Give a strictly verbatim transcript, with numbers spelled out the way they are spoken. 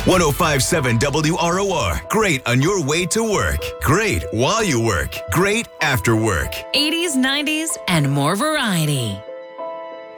one oh five point seven W R O R. Great on your way to work. Great while you work. Great after work. eighties, nineties, and more variety.